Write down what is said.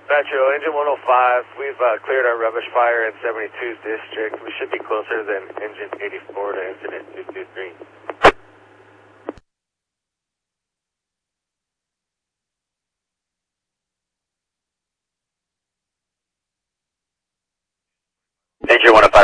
Metro, engine 105, we've cleared our rubbish fire in 72's district. We should be closer than engine 84 to incident 223. Engine 105.